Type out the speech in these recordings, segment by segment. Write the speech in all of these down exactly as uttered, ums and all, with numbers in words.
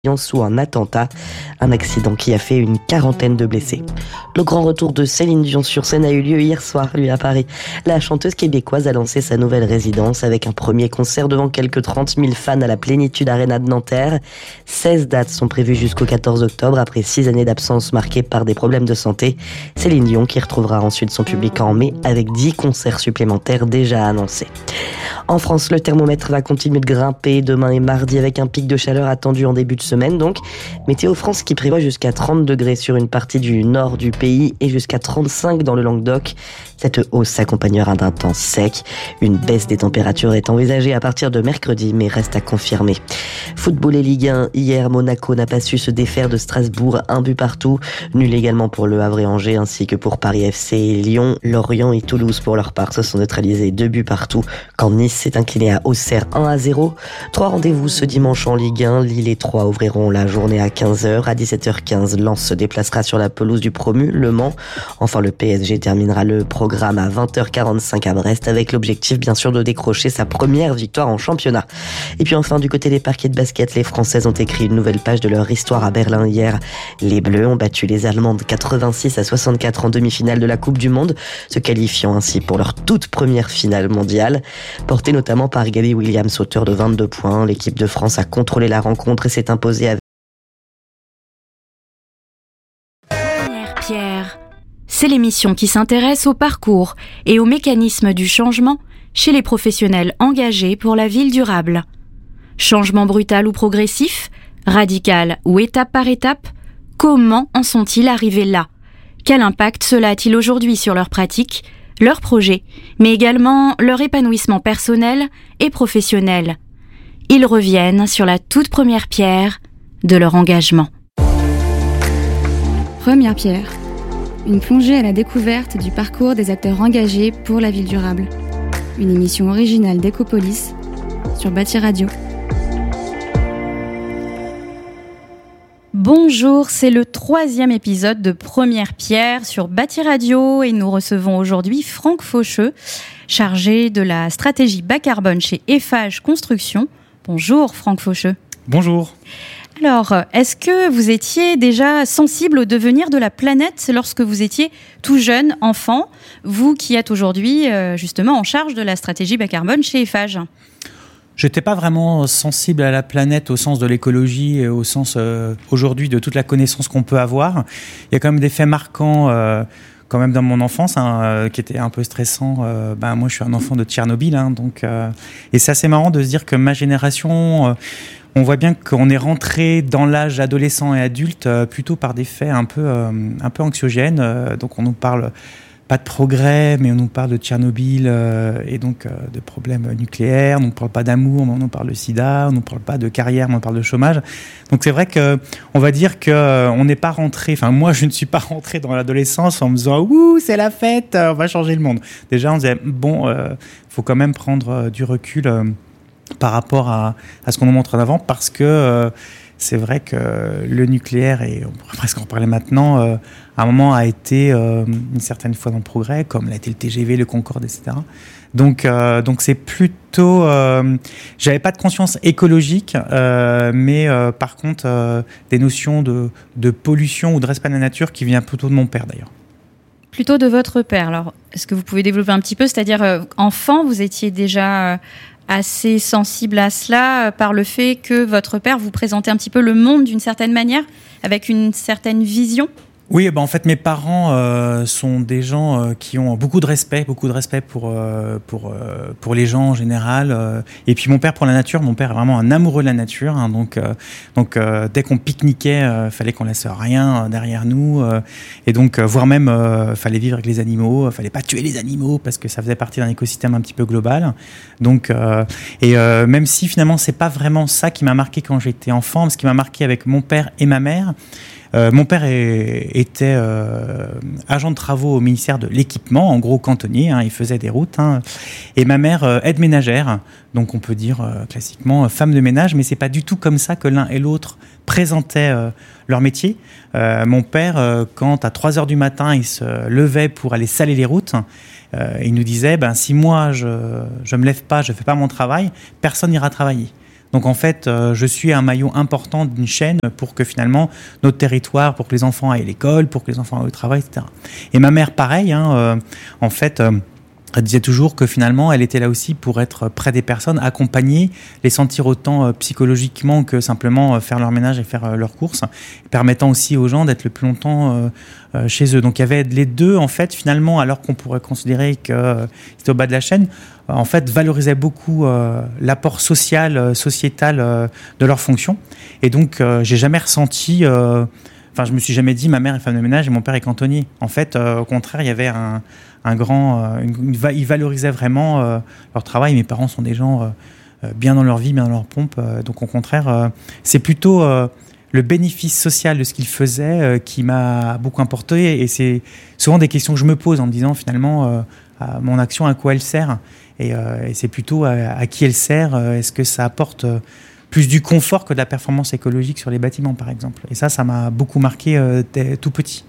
sous un attentat, un accident qui a fait une quarantaine de blessés. Le grand retour de Céline Dion sur scène a eu lieu hier soir, lui, à Paris. La chanteuse québécoise a lancé sa nouvelle résidence avec un premier concert devant quelques trente mille fans à la Plénitude Arena de Nanterre. seize dates sont prévues jusqu'au quatorze octobre, après six années d'absence marquées par des problèmes de santé. Céline Dion qui retrouvera ensuite son public en mai avec dix concerts supplémentaires déjà annoncés. En France, le thermomètre va continuer de grimper demain et mardi avec un pic de chaleur attendu en début de semaine donc. Météo France qui prévoit jusqu'à trente degrés sur une partie du nord du pays et jusqu'à trente-cinq dans le Languedoc. Cette hausse s'accompagnera d'un temps sec. Une baisse des températures est envisagée à partir de mercredi, mais reste à confirmer. Football et Ligue un. Hier, Monaco n'a pas su se défaire de Strasbourg, un but partout. Nul également pour Le Havre et Angers, ainsi que pour Paris F C et Lyon. Lorient et Toulouse, pour leur part, se sont neutralisés deux buts partout, quand Nice s'est incliné à Auxerre un à zéro. Trois rendez-vous ce dimanche en Ligue un. Lille et Troyes ouvriront la journée à quinze heures. À dix-sept heures quinze, Lens se déplacera sur la pelouse du promu, Le Mans. Enfin, le P S G terminera le programme à vingt heures quarante-cinq à Brest, avec l'objectif bien sûr de décrocher sa première victoire en championnat. Et puis enfin, du côté des parquets de basket, les Françaises ont écrit une nouvelle page de leur histoire à Berlin hier. Les Bleus ont battu les Allemandes quatre-vingt-six à soixante-quatre en demi-finale de la Coupe du Monde, se qualifiant ainsi pour leur toute première finale mondiale. Portée notamment par Gabby Williams, auteur de vingt-deux points, l'équipe de France a contrôlé la rencontre et s'est imposée avec Pierre. C'est l'émission qui s'intéresse au parcours et aux mécanismes du changement chez les professionnels engagés pour la ville durable. Changement brutal ou progressif, radical ou étape par étape, comment en sont-ils arrivés là ? Quel impact cela a-t-il aujourd'hui sur leurs pratiques, leurs projets, mais également leur épanouissement personnel et professionnel ? Ils reviennent sur la toute première pierre de leur engagement. Première pierre. Une plongée à la découverte du parcours des acteurs engagés pour la ville durable. Une émission originale d'Ecopolis sur Bâtir Radio. Bonjour, c'est le troisième épisode de Première Pierre sur Bâtir Radio et nous recevons aujourd'hui Franck Faucheux, chargé de la stratégie bas carbone chez Eiffage Construction. Bonjour Franck Faucheux. Bonjour. Alors, est-ce que vous étiez déjà sensible au devenir de la planète lorsque vous étiez tout jeune, enfant, vous qui êtes aujourd'hui euh, justement en charge de la stratégie bas carbone chez Eiffage ? J'étais pas vraiment sensible à la planète au sens de l'écologie et au sens euh, aujourd'hui de toute la connaissance qu'on peut avoir. Il y a quand même des faits marquants euh, quand même dans mon enfance hein, euh, qui étaient un peu stressants. Euh, ben, moi, je suis un enfant de Tchernobyl, hein, donc euh, et c'est assez marrant de se dire que ma génération... Euh, on voit bien qu'on est rentré dans l'âge adolescent et adulte euh, plutôt par des faits un peu, euh, un peu anxiogènes. Euh, donc on nous parle pas de progrès, mais on nous parle de Tchernobyl euh, et donc euh, de problèmes nucléaires. On ne parle pas d'amour, mais on nous parle de sida. On ne parle pas de carrière, mais on parle de chômage. Donc c'est vrai qu'on va dire qu'on n'est pas rentré, enfin moi je ne suis pas rentré dans l'adolescence en me disant « Ouh, c'est la fête, on va changer le monde ». Déjà on disait « Bon, il euh, faut quand même prendre euh, du recul euh, ». par rapport à, à ce qu'on nous montre en avant, parce que euh, c'est vrai que le nucléaire, et on pourrait presque en parler maintenant, euh, à un moment a été euh, une certaine fois dans le progrès, comme l'a été le T G V, le Concorde, et cetera. Donc, euh, donc c'est plutôt... Euh, j'avais pas de conscience écologique, euh, mais euh, par contre, euh, des notions de, de pollution ou de respect de la nature qui vient plutôt de mon père d'ailleurs. Plutôt de votre père. Alors, est-ce que vous pouvez développer un petit peu ? C'est-à-dire, euh, enfant, vous étiez déjà... Euh, assez sensible à cela par le fait que votre père vous présentait un petit peu le monde d'une certaine manière, avec une certaine vision ? Oui, ben en fait, mes parents euh, sont des gens euh, qui ont beaucoup de respect, beaucoup de respect pour euh, pour euh, pour les gens en général. Euh, et puis mon père pour la nature. Mon père est vraiment un amoureux de la nature. Hein, donc euh, donc euh, dès qu'on pique-niquait, euh, fallait qu'on laisse rien derrière nous. Euh, et donc euh, voire même, euh, fallait vivre avec les animaux. Euh, fallait pas tuer les animaux parce que ça faisait partie d'un écosystème un petit peu global. Donc euh, et euh, même si finalement c'est pas vraiment ça qui m'a marqué quand j'étais enfant, ce qui m'a marqué avec mon père et ma mère. Euh, mon père est, était euh, agent de travaux au ministère de l'équipement, en gros cantonnier, hein, il faisait des routes. Hein, et ma mère euh, aide ménagère, donc on peut dire euh, classiquement euh, femme de ménage, mais c'est pas du tout comme ça que l'un et l'autre présentaient euh, leur métier. Euh, mon père, euh, quand à trois heures du matin, il se levait pour aller saler les routes, euh, il nous disait ben, « si moi je ne me lève pas, je ne fais pas mon travail, personne n'ira travailler ». Donc en fait, euh, je suis un maillon important d'une chaîne pour que finalement notre territoire, pour que les enfants aillent à l'école, pour que les enfants aillent au travail, et cetera. Et ma mère, pareil, hein, euh, en fait... Euh, Elle disait toujours que finalement, elle était là aussi pour être près des personnes, accompagner, les sentir autant euh, psychologiquement que simplement euh, faire leur ménage et faire euh, leurs courses, permettant aussi aux gens d'être le plus longtemps euh, euh, chez eux. Donc il y avait les deux, en fait, finalement, alors qu'on pourrait considérer que euh, c'était au bas de la chaîne, euh, en fait, valorisaient beaucoup euh, l'apport social, euh, sociétal euh, de leur fonction. Et donc, euh, j'ai jamais ressenti... Euh, Enfin, je me suis jamais dit, ma mère est femme de ménage et mon père est cantonnier. En fait, euh, au contraire, il y avait un, un grand... Euh, une, une, ils valorisaient vraiment euh, leur travail. Mes parents sont des gens euh, bien dans leur vie, bien dans leur pompe. Euh, donc, au contraire, euh, c'est plutôt euh, le bénéfice social de ce qu'ils faisaient euh, qui m'a beaucoup importé. Et c'est souvent des questions que je me pose en me disant, finalement, euh, à mon action, à quoi elle sert ? Et, euh, et c'est plutôt à, à qui elle sert. Euh, est-ce que ça apporte... Euh, plus du confort que de la performance écologique sur les bâtiments, par exemple. Et ça, ça m'a beaucoup marqué euh, tout petit.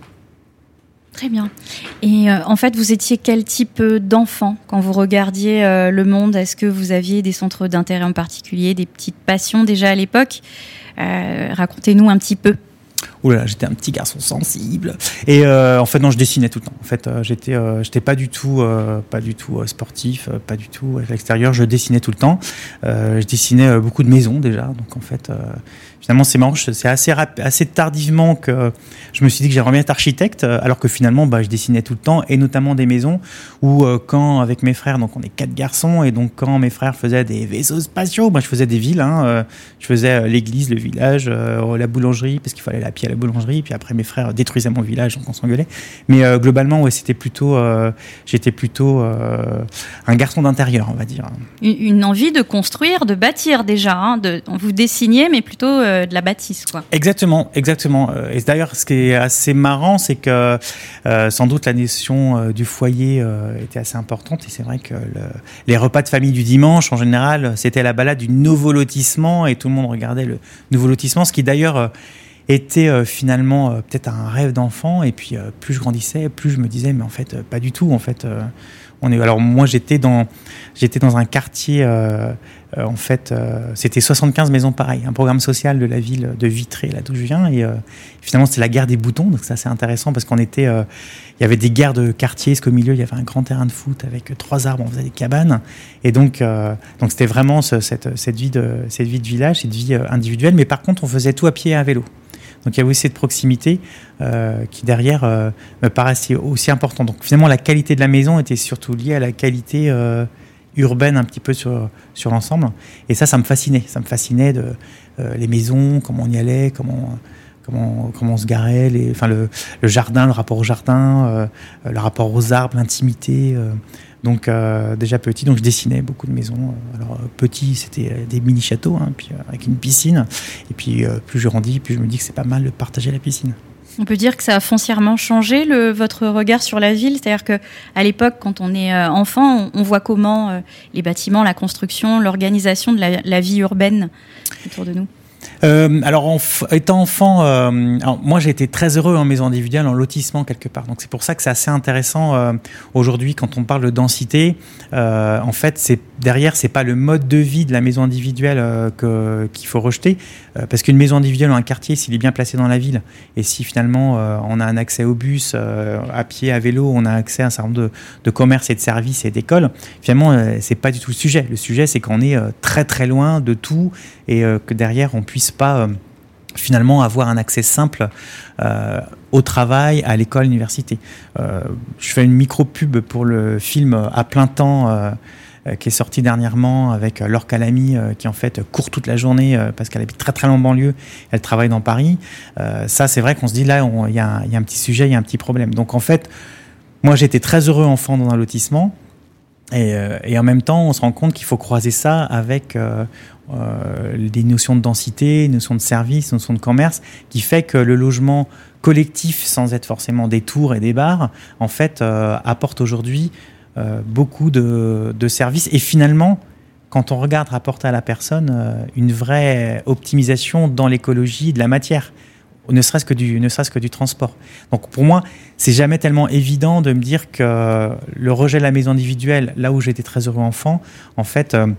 Très bien. Et euh, en fait, vous étiez quel type d'enfant quand vous regardiez euh, le monde ? Est-ce que vous aviez des centres d'intérêt en particulier, des petites passions déjà à l'époque ? euh, Racontez-nous un petit peu. Ouh là là, j'étais un petit garçon sensible. Et euh, en fait, non, je dessinais tout le temps. En fait, euh, j'étais, euh, j'étais pas du tout, euh, pas du tout euh, sportif, euh, pas du tout à l'extérieur. Je dessinais tout le temps. Euh, je dessinais euh, beaucoup de maisons déjà. Donc en fait, euh, finalement, c'est marrant. C'est assez rap- assez tardivement que je me suis dit que j'aimerais bien être architecte, alors que finalement, bah, je dessinais tout le temps, et notamment des maisons où, euh, quand avec mes frères, donc on est quatre garçons, et donc quand mes frères faisaient des vaisseaux spatiaux, moi je faisais des villes. Hein, euh, je faisais euh, l'église, le village, euh, la boulangerie, parce qu'il fallait aller à pied à la boulangerie. Puis après, mes frères détruisaient mon village, donc on s'engueulait. Mais euh, globalement, ouais, c'était plutôt, euh, j'étais plutôt euh, un garçon d'intérieur, on va dire. Une, une envie de construire, de bâtir déjà. Hein, de, vous dessiniez, mais plutôt euh, de la bâtisse, quoi. Exactement, exactement. Et d'ailleurs, ce qui est assez marrant, c'est que euh, sans doute la notion euh, du foyer euh, était assez importante. Et c'est vrai que le, les repas de famille du dimanche, en général, c'était la balade du nouveau lotissement, et tout le monde regardait le nouveau lotissement, ce qui d'ailleurs euh, était euh, finalement euh, peut-être un rêve d'enfant. Et puis euh, plus je grandissais, plus je me disais, mais en fait, euh, pas du tout. En fait, euh, on est. Alors moi, j'étais dans, j'étais dans un quartier. Euh, euh, en fait, euh, c'était soixante-quinze maisons pareilles, un programme social de la ville de Vitré, là d'où je viens. Et euh, finalement, c'était la guerre des boutons. Donc ça, c'est intéressant parce qu'on était. Euh, il y avait des guerres de quartiers, parce qu'au milieu, il y avait un grand terrain de foot avec trois arbres. On faisait des cabanes. Et donc, euh, donc c'était vraiment ce, cette, cette vie de, cette vie de village, cette vie euh, individuelle. Mais par contre, on faisait tout à pied et à vélo. Donc il y avait aussi cette proximité euh, qui derrière euh, me paraissait aussi important. Donc finalement la qualité de la maison était surtout liée à la qualité euh, urbaine un petit peu sur, sur l'ensemble. Et ça, ça me fascinait. Ça me fascinait de euh, les maisons, comment on y allait, comment, comment, comment on se garait, les, enfin le, le jardin, le rapport au jardin, euh, le rapport aux arbres, l'intimité. Euh, Donc euh, déjà petit, donc je dessinais beaucoup de maisons. Alors euh, petit, c'était des mini châteaux, hein, puis euh, avec une piscine. Et puis euh, plus je grandis, plus je me dis que c'est pas mal de partager la piscine. On peut dire que ça a foncièrement changé le, votre regard sur la ville. C'est-à-dire que à l'époque, quand on est euh, enfant, on, on voit comment euh, les bâtiments, la construction, l'organisation de la, la vie urbaine autour de nous. Euh, alors, en f- étant enfant, euh, alors moi j'ai été très heureux en maison individuelle, en lotissement quelque part. Donc c'est pour ça que c'est assez intéressant euh, aujourd'hui quand on parle de densité. Euh, en fait, c'est derrière, c'est pas le mode de vie de la maison individuelle euh, que, qu'il faut rejeter, euh, parce qu'une maison individuelle ou un quartier, s'il est bien placé dans la ville, et si finalement euh, on a un accès au bus, euh, à pied, à vélo, on a accès à un certain nombre de, de commerces et de services et d'écoles, finalement euh, c'est pas du tout le sujet. Le sujet, c'est qu'on est euh, très très loin de tout et euh, que derrière on puisse pas euh, finalement avoir un accès simple euh, au travail, à l'école, à l'université. Euh, je fais une micro-pub pour le film À plein temps euh, euh, qui est sorti dernièrement avec euh, Laure Calamy euh, qui en fait court toute la journée euh, parce qu'elle habite très très loin en banlieue, elle travaille dans Paris. Euh, ça c'est vrai qu'on se dit là il y, y a un petit sujet, il y a un petit problème. Donc en fait, moi j'étais très heureux enfant dans un lotissement. Et, euh, et en même temps, on se rend compte qu'il faut croiser ça avec euh, euh, des notions de densité, des notions de service, des notions de commerce, qui fait que le logement collectif, sans être forcément des tours et des bars, en fait, euh, apporte aujourd'hui euh, beaucoup de, de services. Et finalement, quand on regarde rapporter à la personne euh, une vraie optimisation dans l'écologie de la matière. Ne serait-ce que du, ne serait-ce que du transport. Donc pour moi, c'est jamais tellement évident de me dire que le rejet de la maison individuelle, là où j'étais très heureux enfant, en fait, euh,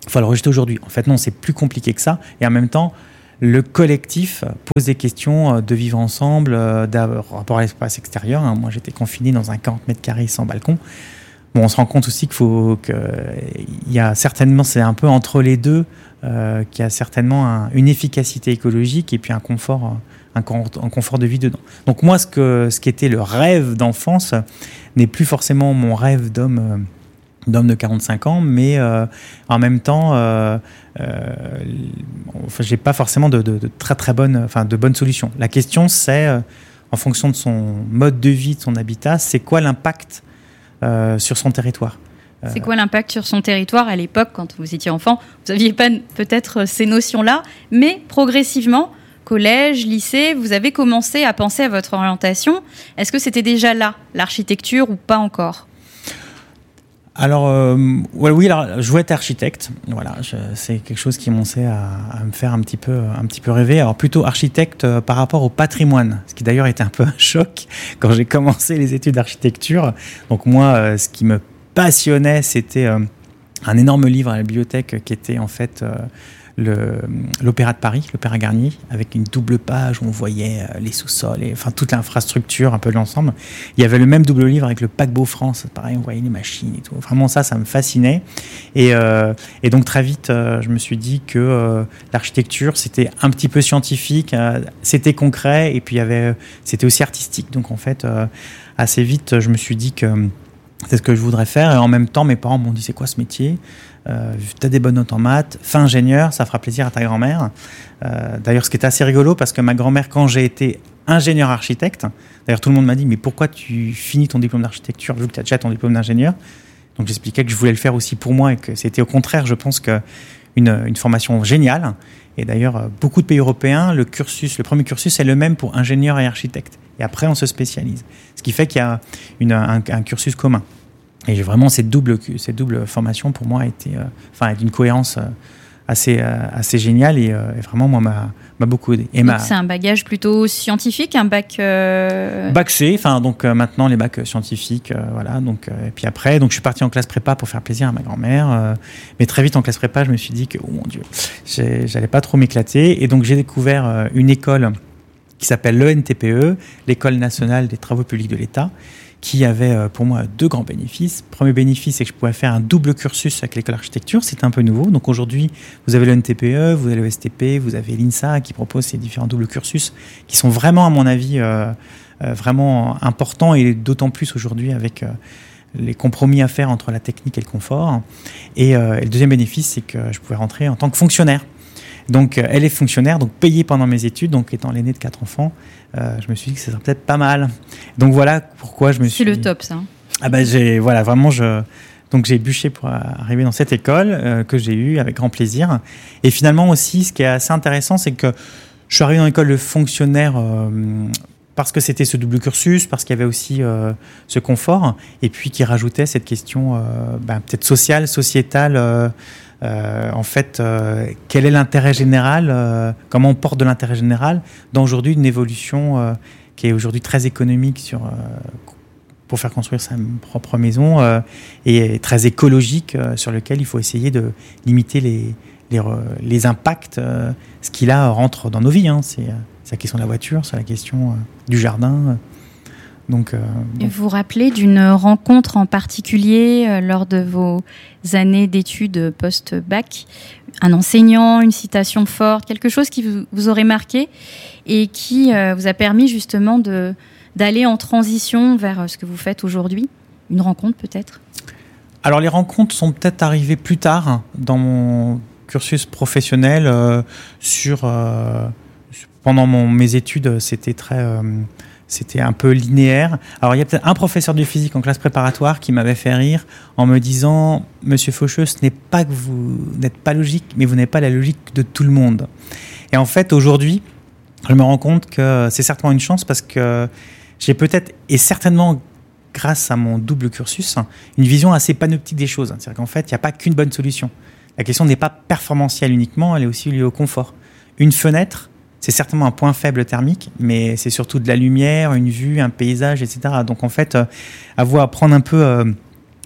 il faut le rejeter aujourd'hui. En fait, non, c'est plus compliqué que ça. Et en même temps, le collectif pose des questions de vivre ensemble, de rapport à l'espace extérieur. Moi, j'étais confiné dans un quarante mètres carrés sans balcon. Bon, on se rend compte aussi qu'il faut que il y a certainement, c'est un peu entre les deux, euh, qu'il y a certainement un, une efficacité écologique et puis un confort, un, un confort de vie dedans. Donc moi, ce que ce qui était le rêve d'enfance n'est plus forcément mon rêve d'homme. Euh, d'homme de quarante-cinq ans, mais euh, en même temps, euh, euh, enfin, j'ai pas forcément de, de, de très très bonnes, enfin de bonnes solutions. La question, c'est, euh, en fonction de son mode de vie, de son habitat, c'est quoi l'impact euh, sur son territoire. C'est quoi l'impact sur son territoire à l'époque, quand vous étiez enfant? Vous n'aviez pas peut-être ces notions-là, mais progressivement, collège, lycée, vous avez commencé à penser à votre orientation. Est-ce que c'était déjà là, l'architecture, ou pas encore? Alors, euh, ouais, oui, alors, je voulais être architecte. Voilà, je, c'est quelque chose qui commençait à, à me faire un petit peu, un petit peu rêver. Alors, plutôt architecte euh, par rapport au patrimoine, ce qui d'ailleurs était un peu un choc quand j'ai commencé les études d'architecture. Donc, moi, euh, ce qui me passionnait, c'était euh, un énorme livre à la bibliothèque qui était en fait euh, le, l'Opéra de Paris, l'Opéra Garnier, avec une double page où on voyait euh, les sous-sols, et, enfin toute l'infrastructure, un peu de l'ensemble. Il y avait le même double livre avec le paquebot France, pareil, on voyait les machines et tout. Vraiment ça, ça me fascinait. Et, euh, et donc très vite, euh, je me suis dit que euh, l'architecture, c'était un petit peu scientifique, euh, c'était concret, et puis il y avait, c'était aussi artistique. Donc en fait, euh, assez vite, je me suis dit que c'est ce que je voudrais faire. Et en même temps, mes parents m'ont dit, c'est quoi ce métier ? Euh, t'as des bonnes notes en maths, fais ingénieur, ça fera plaisir à ta grand-mère. Euh, d'ailleurs, ce qui était assez rigolo, parce que ma grand-mère, quand j'ai été ingénieur architecte, d'ailleurs tout le monde m'a dit, mais pourquoi tu finis ton diplôme d'architecture vu que tu as déjà ton diplôme d'ingénieur? Donc j'expliquais que je voulais le faire aussi pour moi et que c'était au contraire, je pense, que une, une formation géniale. Et d'ailleurs, beaucoup de pays européens, le cursus, le premier cursus est le même pour ingénieur et architecte. Et après, on se spécialise. Ce qui fait qu'il y a une, un, un cursus commun. Et vraiment, cette double, cette double formation, pour moi, a été, euh, enfin, d'une cohérence euh, assez, euh, assez géniale et, euh, et vraiment, moi, m'a, m'a beaucoup aidé. Et donc, ma... c'est un bagage plutôt scientifique, un bac... Euh... Bac C, enfin, donc euh, maintenant, les bacs scientifiques, euh, voilà. Donc, euh, et puis après, donc, je suis parti en classe prépa pour faire plaisir à ma grand-mère. Euh, mais très vite, en classe prépa, je me suis dit que, oh mon Dieu, j'ai, j'allais pas trop m'éclater. Et donc, j'ai découvert euh, une école qui s'appelle l'E N T P E, l'École nationale des travaux publics de l'État, qui avait pour moi deux grands bénéfices. Premier bénéfice, c'est que je pouvais faire un double cursus avec l'école d'architecture. C'était un peu nouveau. Donc aujourd'hui, vous avez l'E N T P E, vous avez l'E S T P, vous avez l'INSA qui propose ces différents doubles cursus qui sont vraiment, à mon avis, euh, euh, vraiment importants, et d'autant plus aujourd'hui avec euh, les compromis à faire entre la technique et le confort. Et, euh, et le deuxième bénéfice, c'est que je pouvais rentrer en tant que fonctionnaire. Donc, euh, elle est fonctionnaire, donc payée pendant mes études. Donc, étant l'aîné de quatre enfants, euh, je me suis dit que ça serait peut-être pas mal. Donc, voilà pourquoi je me suis... C'est le top, ça. Ah ben, j'ai... Voilà, vraiment, je... Donc, j'ai bûché pour arriver dans cette école euh, que j'ai eue avec grand plaisir. Et finalement aussi, ce qui est assez intéressant, c'est que je suis arrivé dans l'école de fonctionnaire euh, parce que c'était ce double cursus, parce qu'il y avait aussi euh, ce confort, et puis qui rajoutait cette question euh, ben, peut-être sociale, sociétale, euh, Euh, en fait, euh, quel est l'intérêt général, euh, comment on porte de l'intérêt général dans aujourd'hui une évolution euh, qui est aujourd'hui très économique sur, euh, pour faire construire sa propre maison euh, et très écologique euh, sur lequel il faut essayer de limiter les, les, les impacts, euh, ce qui là rentre dans nos vies. Hein. C'est, c'est la question de la voiture, c'est la question euh, du jardin. Euh. Donc, euh, bon. Vous vous rappelez d'une rencontre en particulier euh, lors de vos années d'études post-bac, un enseignant, une citation forte, quelque chose qui vous, vous aurait marqué et qui euh, vous a permis justement de, d'aller en transition vers ce que vous faites aujourd'hui? Une rencontre peut-être? Alors les rencontres sont peut-être arrivées plus tard dans mon cursus professionnel. Euh, sur, euh, pendant mon, mes études, c'était très... Euh, C'était un peu linéaire. Alors, il y a peut-être un professeur de physique en classe préparatoire qui m'avait fait rire en me disant « Monsieur Faucheux, ce n'est pas que vous n'êtes pas logique, mais vous n'avez pas la logique de tout le monde. » Et en fait, aujourd'hui, je me rends compte que c'est certainement une chance parce que j'ai peut-être, et certainement grâce à mon double cursus, une vision assez panoptique des choses. C'est-à-dire qu'en fait, il n'y a pas qu'une bonne solution. La question n'est pas performantielle uniquement, elle est aussi liée au confort. Une fenêtre, c'est certainement un point faible thermique, mais c'est surtout de la lumière, une vue, un paysage, et cetera. Donc en fait, euh, avoir à prendre un peu euh,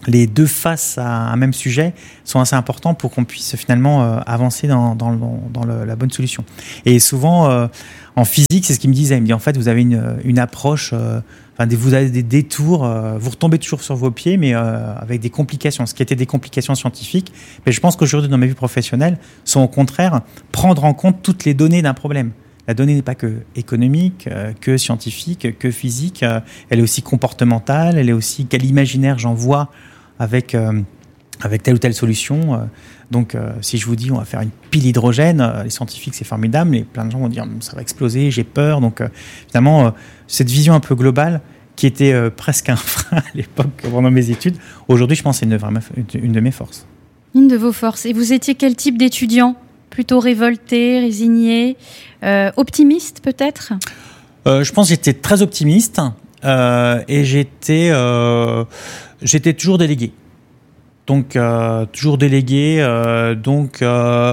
les deux faces à un même sujet sont assez importants pour qu'on puisse finalement euh, avancer dans, dans, le, dans le, la bonne solution. Et souvent, euh, en physique, c'est ce qu'il me disait. Il me dit, en fait, vous avez une, une approche, euh, enfin, vous avez des détours, euh, vous retombez toujours sur vos pieds, mais euh, avec des complications. Ce qui était des complications scientifiques, mais je pense qu'aujourd'hui, dans ma vie professionnelle, sont au contraire prendre en compte toutes les données d'un problème. La donnée n'est pas que économique, euh, que scientifique, que physique. Euh, elle est aussi comportementale, elle est aussi quel imaginaire j'en vois avec, euh, avec telle ou telle solution. Euh, donc, euh, si je vous dis on va faire une pile hydrogène, euh, les scientifiques c'est formidable, mais plein de gens vont dire ça va exploser, j'ai peur. Donc, euh, finalement, euh, cette vision un peu globale qui était euh, presque un frein à l'époque pendant mes études, aujourd'hui, je pense que c'est une, une de mes forces. Une de vos forces. Et vous étiez quel type d'étudiant ? Plutôt révolté, résigné, euh, optimiste peut-être ? euh, Je pense que j'étais très optimiste euh, et j'étais, euh, j'étais toujours délégué. Donc, euh, toujours délégué. Euh, donc, euh,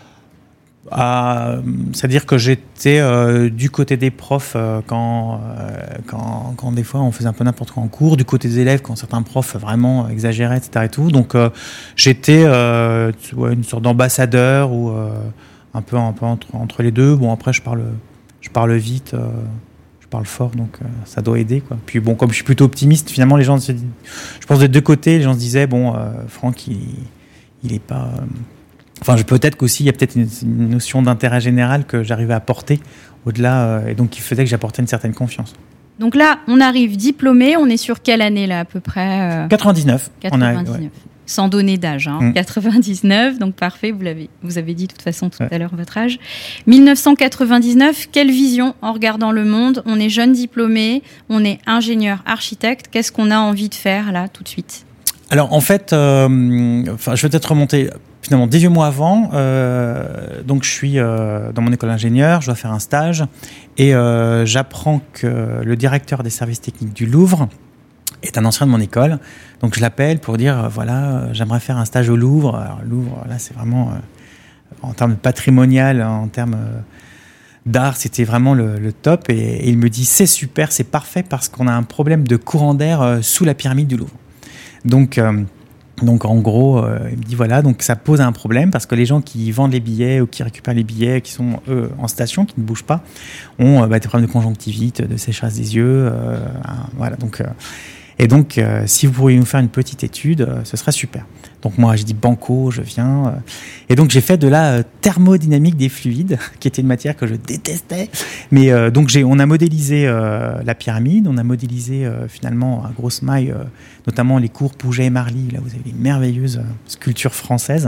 à, c'est-à-dire que j'étais euh, du côté des profs euh, quand, euh, quand, quand des fois on faisait un peu n'importe quoi en cours, du côté des élèves quand certains profs vraiment exagéraient, et cetera et tout. Donc euh, j'étais euh, ouais, une sorte d'ambassadeur ou euh, un peu, un peu entre, entre les deux. Bon, après je parle, je parle vite, euh, je parle fort, donc euh, ça doit aider, quoi. Puis bon, comme je suis plutôt optimiste, finalement les gens se disent, je pense des deux côtés, les gens se disaient bon, euh, Franck il, il est pas... Euh, Enfin, peut-être qu'aussi, il y a peut-être une, une notion d'intérêt général que j'arrivais à porter au-delà, euh, et donc qui faisait que j'apportais une certaine confiance. Donc là, on arrive diplômé, on est sur quelle année là à peu près euh... quatre-vingt-dix-neuf. quatre-vingt-dix-neuf. On a, ouais. Sans donner d'âge, hein. mmh. quatre-vingt-dix-neuf, donc parfait, vous, l'avez, vous avez dit de toute façon tout ouais. à l'heure votre âge. dix-neuf cent quatre-vingt-dix-neuf, quelle vision en regardant le monde ? On est jeune diplômé, on est ingénieur, architecte, qu'est-ce qu'on a envie de faire là tout de suite ? Alors en fait, euh, enfin, je vais peut-être remonter... Finalement, dix-huit mois avant, euh, donc je suis euh, dans mon école d'ingénieur, je dois faire un stage et euh, j'apprends que le directeur des services techniques du Louvre est un ancien de mon école. Donc je l'appelle pour dire, euh, voilà, euh, j'aimerais faire un stage au Louvre. Alors Louvre, là c'est vraiment, euh, en termes de patrimonial, en termes euh, d'art, c'était vraiment le, le top. Et, et il me dit, c'est super, c'est parfait parce qu'on a un problème de courant d'air euh, sous la pyramide du Louvre. Donc... Euh, Donc en gros, euh, il me dit voilà, donc ça pose un problème parce que les gens qui vendent les billets ou qui récupèrent les billets, qui sont eux en station, qui ne bougent pas, ont euh, bah, des problèmes de conjonctivite, de sécheresse des yeux, euh, hein, voilà. Donc euh, et donc euh, si vous pourriez nous faire une petite étude, euh, ce serait super. Donc moi, je dis banco, je viens. Euh, et donc j'ai fait de la euh, thermodynamique des fluides, qui était une matière que je détestais. Mais euh, donc j'ai, on a modélisé euh, la pyramide, on a modélisé euh, finalement à grosse maille, euh, notamment les cours Pouget et Marly. Là, vous avez les merveilleuses euh, sculptures françaises.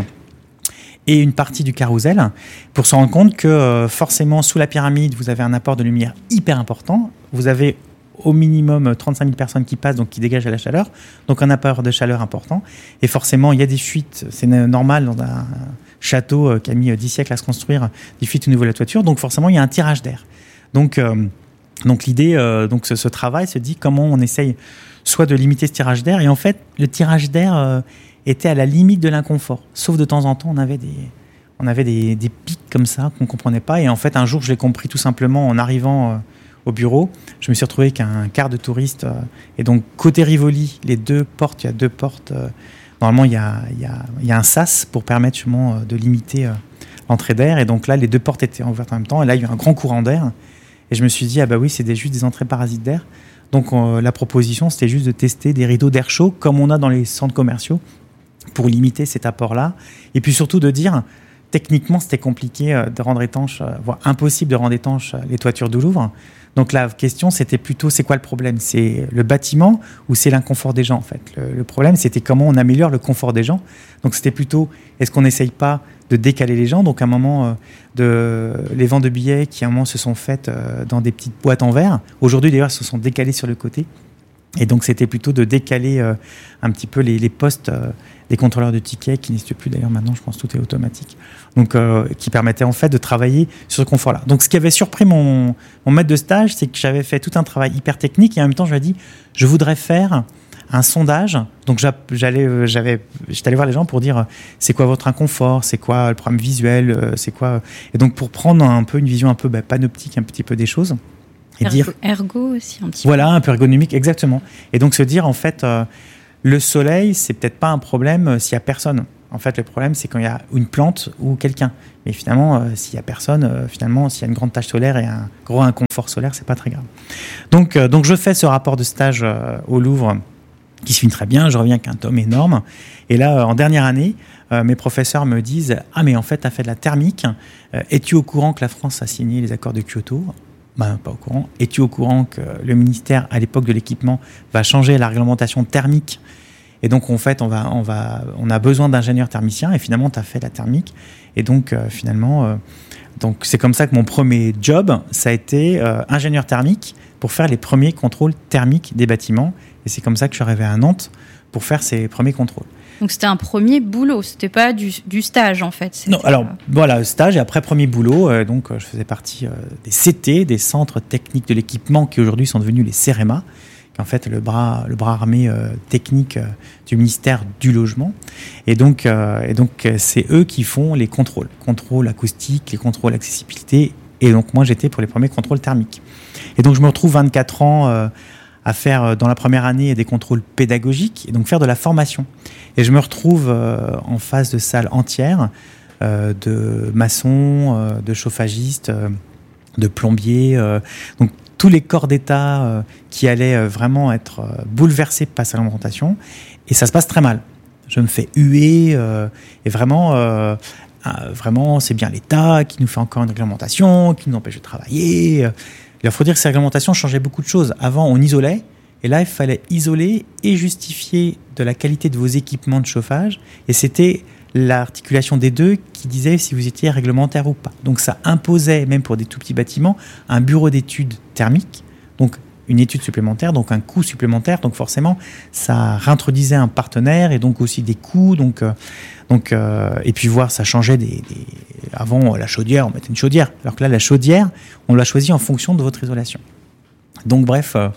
Et une partie du carrousel, pour se rendre compte que euh, forcément, sous la pyramide, vous avez un apport de lumière hyper important. Vous avez au minimum trente-cinq mille personnes qui passent, donc qui dégagent de la chaleur, donc un apport de chaleur important. Et forcément, il y a des fuites, c'est normal dans un château qui a mis dix siècles à se construire, des fuites au niveau de la toiture, donc forcément, il y a un tirage d'air. Donc, euh, donc l'idée, euh, donc ce, ce travail se dit comment on essaye soit de limiter ce tirage d'air, et en fait, le tirage d'air euh, était à la limite de l'inconfort, sauf de temps en temps, on avait des... On avait des, des pics comme ça qu'on ne comprenait pas. Et en fait, un jour, je l'ai compris tout simplement en arrivant euh, au bureau. Je me suis retrouvé avec un quart de touristes. Euh, et donc, côté Rivoli, les deux portes, il y a deux portes. Euh, normalement, il y a, il y a, il y a un sas pour permettre justement de limiter euh, l'entrée d'air. Et donc là, les deux portes étaient ouvertes en même temps. Et là, il y a eu un grand courant d'air. Et je me suis dit, ah bah oui, c'est des, juste des entrées parasites d'air. Donc, euh, la proposition, c'était juste de tester des rideaux d'air chaud, comme on a dans les centres commerciaux, pour limiter cet apport-là. Et puis surtout de dire... Techniquement, c'était compliqué de rendre étanche, voire impossible de rendre étanche les toitures du Louvre. Donc la question, c'était plutôt, c'est quoi le problème ? C'est le bâtiment ou c'est l'inconfort des gens, en fait ? Le, le problème, c'était comment on améliore le confort des gens. Donc c'était plutôt, est-ce qu'on n'essaye pas de décaler les gens ? Donc à un moment, de, les ventes de billets qui à un moment se sont faites dans des petites boîtes en verre. Aujourd'hui, d'ailleurs, se sont décalées sur le côté. Et donc, c'était plutôt de décaler euh, un petit peu les, les postes euh, des contrôleurs de tickets, qui n'existent plus d'ailleurs maintenant, je pense que tout est automatique, donc euh, qui permettaient en fait de travailler sur ce confort-là. Donc, ce qui avait surpris mon, mon maître de stage, c'est que j'avais fait tout un travail hyper technique et en même temps, je lui ai dit, je voudrais faire un sondage. Donc, j'allais, j'avais, j'étais allé voir les gens pour dire, c'est quoi votre inconfort, c'est quoi le problème visuel, c'est quoi... Et donc, pour prendre un peu une vision un peu bah, panoptique, un petit peu des choses. Et Ergo, dire, ergo aussi un petit peu. Voilà, un peu ergonomique, exactement. Et donc se dire, en fait, euh, le soleil, c'est peut-être pas un problème s'il y a personne. En fait, le problème, c'est quand il y a une plante ou quelqu'un. Mais finalement, euh, s'il y a personne, euh, finalement, s'il y a une grande tache solaire et un gros inconfort solaire, c'est pas très grave. Donc, euh, donc je fais ce rapport de stage euh, au Louvre qui se finit très bien. Je reviens avec un tome énorme. Et là, euh, en dernière année, euh, mes professeurs me disent « Ah, mais en fait, tu as fait de la thermique. Euh, es-tu au courant que la France a signé les accords de Kyoto ?» Ben, pas au courant. Es-tu au courant que le ministère, à l'époque de l'équipement, va changer la réglementation thermique ? Et donc, en fait, on, va, on, va, on a besoin d'ingénieurs thermiciens. Et finalement, tu as fait la thermique. Et donc, euh, finalement, euh, donc, c'est comme ça que mon premier job, ça a été euh, ingénieur thermique pour faire les premiers contrôles thermiques des bâtiments. Et c'est comme ça que je suis arrivé à Nantes pour faire ces premiers contrôles. Donc, c'était un premier boulot. C'était pas du, du stage, en fait. C'était... Non, alors, voilà, stage et après premier boulot. Euh, donc, euh, je faisais partie euh, des C T, des centres techniques de l'équipement qui aujourd'hui sont devenus les CEREMA. En fait, le bras, le bras armé euh, technique euh, du ministère du Logement. Et donc, euh, et donc, c'est eux qui font les contrôles. Contrôles acoustiques, les contrôles accessibilité. Et donc, moi, j'étais pour les premiers contrôles thermiques. Et donc, je me retrouve vingt-quatre ans euh, à faire, euh, dans la première année, des contrôles pédagogiques et donc faire de la formation. Et je me retrouve euh, en face de salles entières euh, de maçons, euh, de chauffagistes, euh, de plombiers. Euh, donc, tous les corps d'État euh, qui allaient euh, vraiment être euh, bouleversés par cette réglementation. Et ça se passe très mal. Je me fais huer. Euh, et vraiment, euh, euh, vraiment, c'est bien l'État qui nous fait encore une réglementation, qui nous empêche de travailler. Il faut dire que ces réglementations changeaient beaucoup de choses. Avant, on isolait. Et là, il fallait isoler et justifier de la qualité de vos équipements de chauffage. Et c'était l'articulation des deux qui disait si vous étiez réglementaire ou pas. Donc ça imposait, même pour des tout petits bâtiments, un bureau d'études thermiques, donc une étude supplémentaire, donc un coût supplémentaire. Donc forcément, ça réintroduisait un partenaire et donc aussi des coûts. Donc, euh, donc, euh, et puis voir, ça changeait des, des... Avant, la chaudière, on mettait une chaudière. Alors que là, la chaudière, on l'a choisie en fonction de votre isolation. Donc bref... Euh,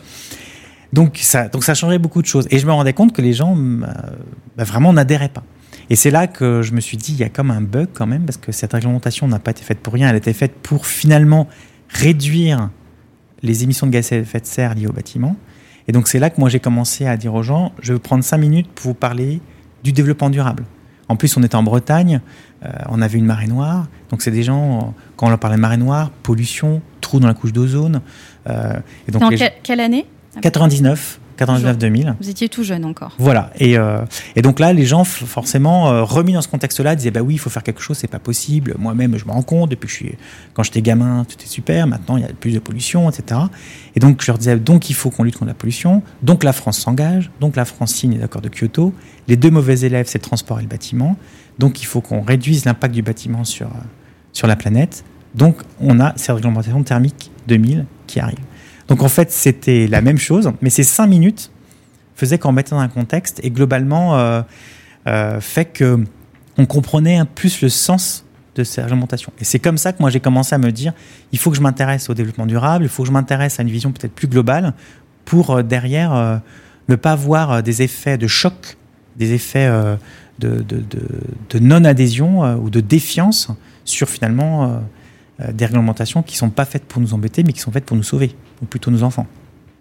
donc ça, donc ça changeait beaucoup de choses. Et je me rendais compte que les gens euh, bah, vraiment n'adhéraient pas. Et c'est là que je me suis dit, il y a comme un bug quand même, parce que cette réglementation n'a pas été faite pour rien, elle a été faite pour finalement réduire les émissions de gaz à effet de serre liées au bâtiment. Et donc c'est là que moi j'ai commencé à dire aux gens, je vais prendre cinq minutes pour vous parler du développement durable. En plus, on était en Bretagne, euh, on avait une marée noire, donc c'est des gens, quand on leur parlait de marée noire, pollution, trou dans la couche d'ozone. Euh, et donc Dans les... que, quelle année ? quatre-vingt-dix-neuf, quatre-vingt-dix-neuf deux mille. Vous étiez tout jeune encore. Voilà. Et, euh, et donc là, les gens, f- forcément, euh, remis dans ce contexte-là, disaient bah oui, il faut faire quelque chose, c'est pas possible. Moi-même, je me rends compte, depuis que je suis, quand j'étais gamin, tout était super. Maintenant, il y a plus de pollution, et cetera. Et donc, je leur disais donc il faut qu'on lutte contre la pollution. Donc, la France s'engage. Donc, la France signe les accords de Kyoto. Les deux mauvais élèves, c'est le transport et le bâtiment. Donc, il faut qu'on réduise l'impact du bâtiment sur, euh, sur la planète. Donc, on a cette réglementation thermique deux mille qui arrive. Donc en fait, c'était la même chose, mais ces cinq minutes faisaient qu'on mettait dans un contexte et globalement euh, euh, fait qu'on comprenait un plus le sens de ces réglementations. Et c'est comme ça que moi j'ai commencé à me dire, il faut que je m'intéresse au développement durable, il faut que je m'intéresse à une vision peut-être plus globale pour euh, derrière euh, ne pas avoir euh, des effets de choc, des effets euh, de, de, de, de non-adhésion euh, ou de défiance sur finalement... Euh, des réglementations qui ne sont pas faites pour nous embêter, mais qui sont faites pour nous sauver, ou plutôt nos enfants.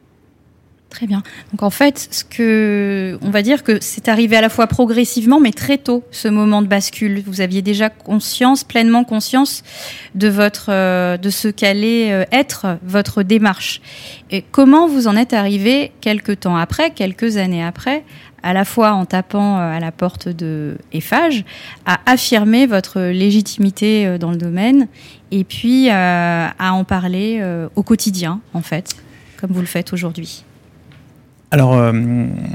Très bien. Donc en fait, ce que, on va dire que c'est arrivé à la fois progressivement, mais très tôt, ce moment de bascule. Vous aviez déjà conscience, pleinement conscience de votre, euh, de ce qu'allait euh, être votre démarche. Et comment vous en êtes arrivé quelques temps après, quelques années après, à la fois en tapant à la porte de Eiffage, à affirmer votre légitimité dans le domaine et puis euh, à en parler euh, au quotidien, en fait, comme vous le faites aujourd'hui. Alors, euh, alors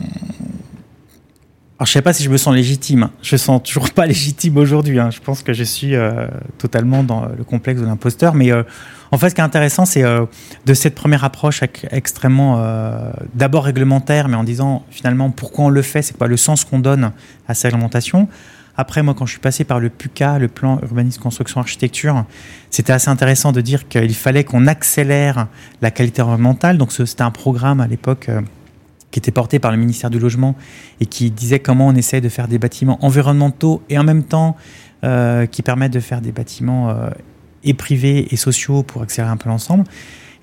je ne sais pas si je me sens légitime. Je ne me sens toujours pas légitime aujourd'hui. Hein. Je pense que je suis euh, totalement dans le complexe de l'imposteur. Mais euh, en fait, ce qui est intéressant, c'est euh, de cette première approche extrêmement, euh, d'abord réglementaire, mais en disant finalement pourquoi on le fait, c'est quoi le sens qu'on donne à cette réglementation. Après, moi, quand je suis passé par le PUCA, le plan urbanisme, construction, architecture, c'était assez intéressant de dire qu'il fallait qu'on accélère la qualité environnementale. Donc, c'était un programme à l'époque euh, qui était porté par le ministère du Logement et qui disait comment on essaie de faire des bâtiments environnementaux et en même temps euh, qui permettent de faire des bâtiments euh, et privés et sociaux pour accélérer un peu l'ensemble.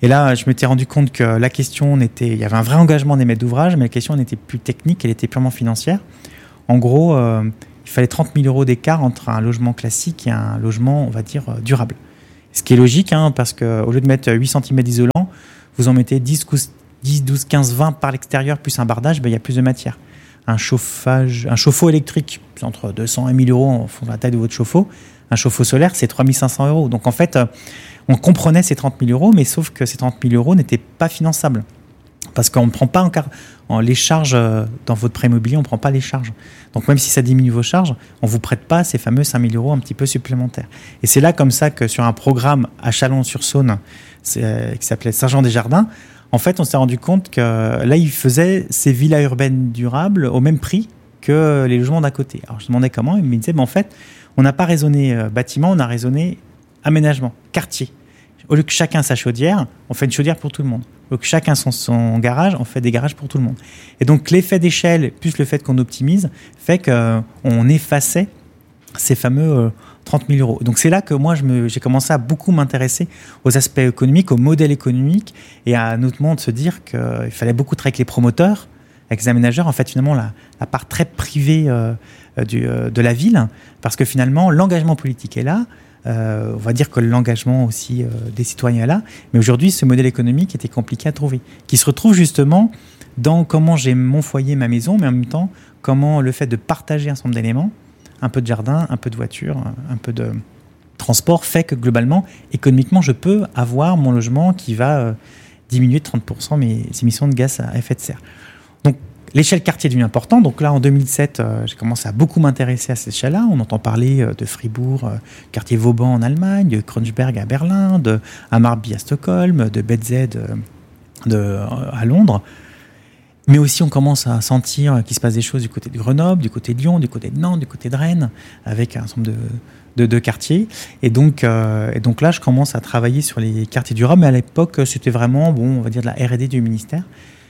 Et là, je m'étais rendu compte que la question n'était, il y avait un vrai engagement des maîtres d'ouvrage, mais la question n'était plus technique, elle était purement financière. En gros, euh, il fallait trente mille euros d'écart entre un logement classique et un logement, on va dire, durable. Ce qui est logique, hein, parce qu'au lieu de mettre huit centimètres d'isolant, vous en mettez dix, douze, quinze, vingt par l'extérieur, plus un bardage, ben, il y a plus de matière. Un chauffage, un chauffe-eau électrique, c'est entre deux cents et mille euros en fonction de la taille de votre chauffe-eau. Un chauffe-eau solaire, c'est trois mille cinq cents euros. Donc en fait, on comprenait ces trente mille euros, mais sauf que ces trente mille euros n'étaient pas finançables. Parce qu'on ne prend pas encore en les charges dans votre prêt immobilier, on ne prend pas les charges. Donc même si ça diminue vos charges, on ne vous prête pas ces fameux cinq mille euros un petit peu supplémentaires. Et c'est là comme ça que sur un programme à Chalon-sur-Saône c'est, qui s'appelait Saint-Jean-des-Jardins, en fait on s'est rendu compte que là ils faisaient ces villas urbaines durables au même prix que les logements d'à côté. Alors je demandais comment, ils me disaient ben, en fait on n'a pas raisonné euh, bâtiment, on a raisonné aménagement, quartier. Au lieu que chacun sa chaudière, on fait une chaudière pour tout le monde. Au lieu que chacun son, son garage, on fait des garages pour tout le monde. Et donc l'effet d'échelle, plus le fait qu'on optimise, fait qu'on effaçait ces fameux euh, trente mille euros. Donc c'est là que moi je me, j'ai commencé à beaucoup m'intéresser aux aspects économiques, au modèle économique, et à notamment de se dire qu'il fallait beaucoup travailler avec les promoteurs, avec les aménageurs, en fait finalement la, la part très privée euh, du, euh, de la ville, parce que finalement l'engagement politique est là. Euh, on va dire que l'engagement aussi euh, des citoyens est là, mais aujourd'hui ce modèle économique était compliqué à trouver, qui se retrouve justement dans comment j'ai mon foyer, ma maison, mais en même temps comment le fait de partager un certain nombre d'éléments, un peu de jardin, un peu de voiture, un peu de transport, fait que globalement, économiquement, je peux avoir mon logement qui va euh, diminuer de trente pour cent mes émissions de gaz à effet de serre. Donc l'échelle quartier devient importante. Donc là, en deux mille sept, euh, j'ai commencé à beaucoup m'intéresser à cette échelle-là. On entend parler euh, de Fribourg, euh, quartier Vauban en Allemagne, de Kreuzberg à Berlin, de Hammarby à Stockholm, de B Z euh, de, euh, à Londres. Mais aussi, on commence à sentir qu'il se passe des choses du côté de Grenoble, du côté de Lyon, du côté de Nantes, du côté de Rennes, avec un certain nombre de, de, de quartiers. Et donc, euh, et donc là, je commence à travailler sur les quartiers durables. Mais à l'époque, c'était vraiment, bon, on va dire, de la R et D du ministère.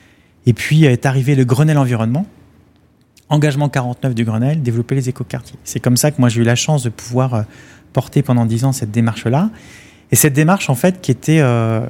Et puis est arrivé le Grenelle environnement, engagement quarante-neuf du Grenelle, développer les écoquartiers. C'est comme ça que moi j'ai eu la chance de pouvoir porter pendant dix ans cette démarche-là. Et cette démarche en fait qui était euh,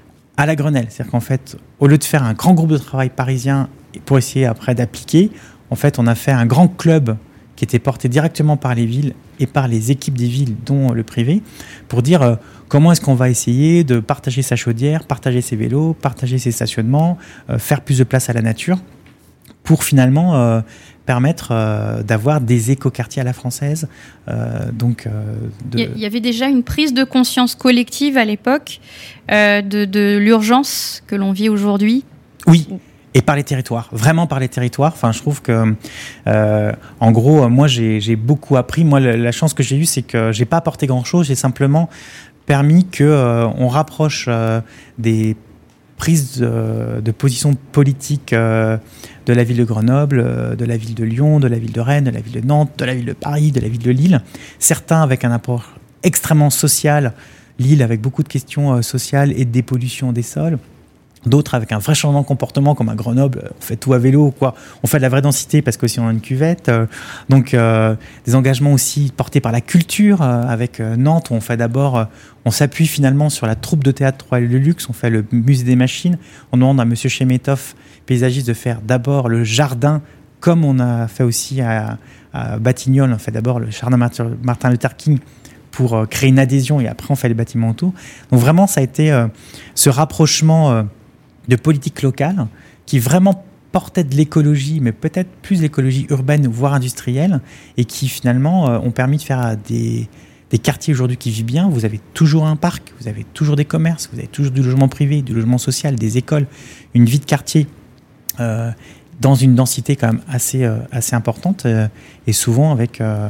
à la Grenelle, c'est-à-dire qu'en fait au lieu de faire un grand groupe de travail parisien pour essayer après d'appliquer, en fait on a fait un grand club qui était porté directement par les villes et par les équipes des villes, dont le privé, pour dire euh, comment est-ce qu'on va essayer de partager sa chaudière, partager ses vélos, partager ses stationnements, euh, faire plus de place à la nature, pour finalement euh, permettre euh, d'avoir des écoquartiers à la française. Euh, donc, euh, de... Il y avait déjà une prise de conscience collective à l'époque euh, de, de l'urgence que l'on vit aujourd'hui. Oui. Et par les territoires, vraiment par les territoires. Enfin, je trouve que, euh, en gros, moi, j'ai, j'ai beaucoup appris. Moi, la, la chance que j'ai eue, c'est que j'ai pas apporté grand-chose. J'ai simplement permis que euh, on rapproche euh, des prises de, de position politique euh, de la ville de Grenoble, euh, de la ville de Lyon, de la ville de Rennes, de la ville de Nantes, de la ville de Paris, de la ville de Lille. Certains avec un apport extrêmement social. Lille avec beaucoup de questions euh, sociales et de dépollution des sols. D'autres avec un vrai changement de comportement, comme à Grenoble, on fait tout à vélo, quoi. On fait de la vraie densité parce qu'aussi on a une cuvette. Euh, donc euh, des engagements aussi portés par la culture, euh, avec euh, Nantes, où on fait d'abord, euh, on s'appuie finalement sur la troupe de théâtre Trois L de Luxe, on fait le musée des machines. On demande à Monsieur Chemetov, paysagiste, de faire d'abord le jardin, comme on a fait aussi à, à Batignolles. On fait d'abord le jardin Martin Luther King pour euh, créer une adhésion, et après on fait les bâtiments autour. Donc vraiment, ça a été euh, ce rapprochement euh, de politique locale qui vraiment portait de l'écologie, mais peut-être plus l'écologie urbaine, voire industrielle, et qui finalement euh, ont permis de faire des, des quartiers aujourd'hui qui vivent bien. Vous avez toujours un parc, vous avez toujours des commerces, vous avez toujours du logement privé, du logement social, des écoles, une vie de quartier euh, dans une densité quand même assez, euh, assez importante, euh, et souvent avec... Euh,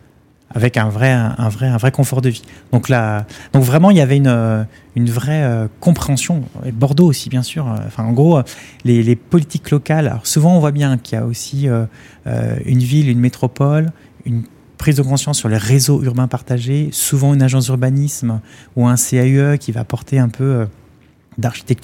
avec un vrai, un, vrai, un vrai confort de vie. Donc, là, donc vraiment, il y avait une, une vraie euh, compréhension. Et Bordeaux aussi, bien sûr. Enfin, en gros, les, les politiques locales, alors souvent on voit bien qu'il y a aussi euh, euh, une ville, une métropole, une prise de conscience sur les réseaux urbains partagés, souvent une agence d'urbanisme ou un C A U E qui va porter un peu euh, d'architecture